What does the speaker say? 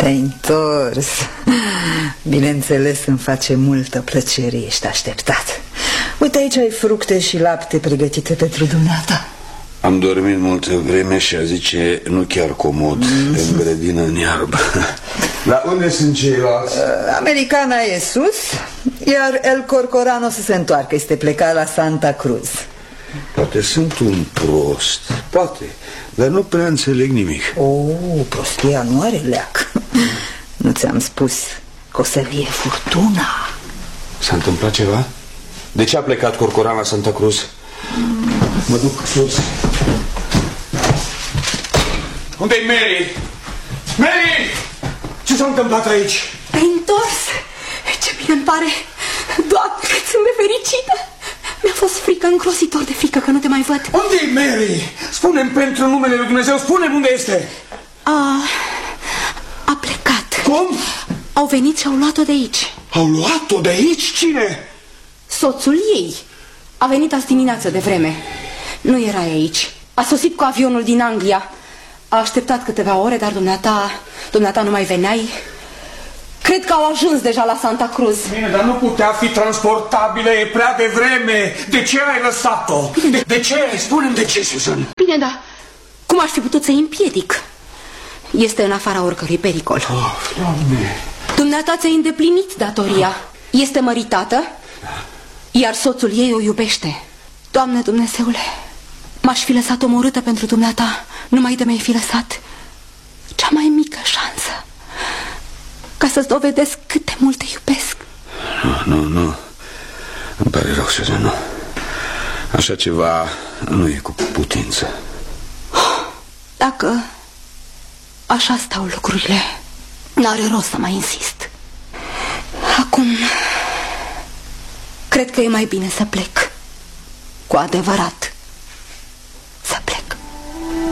Te-ai întors. Bineînțeles, îmi face multă plăcere, ești așteptat. Uite, aici ai fructe și lapte pregătite pentru dumneata. Am dormit multă vreme și a zice nu chiar comod, în grădină, în iarbă. Dar unde sunt ceilalți? Americana e sus, iar El Corcoran o să se întoarcă, este plecat la Santa Cruz. Poate sunt un prost, poate, dar nu prea înțeleg nimic. Prostia nu are leac. Nu ți-am spus că o să vie furtuna. S-a întâmplat ceva? De ce a plecat Corcoran la Santa Cruz? Mă duc sus. Unde-i Mary? Mary! Ce s-a întâmplat aici? Te-ai întors? Ce bine îmi pare. Doamne, sunt fericită. Mi-a fost frică, îngrozitor de frică că nu te mai văd. Unde-i Mary? Spune-mi pentru numele lui Dumnezeu, spune-mi unde este. A plecat. Cum? Au venit și au luat-o de aici. Au luat-o de aici? Cine? Soțul ei. A venit azi dimineață de vreme. Nu era aici. A sosit cu avionul din Anglia. A așteptat câteva ore, dar dumneata nu mai veneai. Cred că au ajuns deja la Santa Cruz. Bine, dar nu putea fi transportabilă, e prea devreme. De ce ai lăsat-o? De ce? Spune-mi de ce, Susan. Bine, dar cum aș fi putut să-i împiedic? Este în afara oricărui pericol. Doamne. Dumneata ți-ai îndeplinit datoria. Este măritată, iar soțul ei o iubește. Doamne Dumnezeule, m-aș fi lăsat omorâtă pentru dumneata, numai de mi-ai fi lăsat cea mai mică șansă ca să-ți dovedesc cât de mult te iubesc. Nu, îmi pare rău, Susan, nu. Așa ceva nu e cu putință. Dacă așa stau lucrurile, n-are rost să mai insist. Acum cred că e mai bine să plec. Cu adevărat.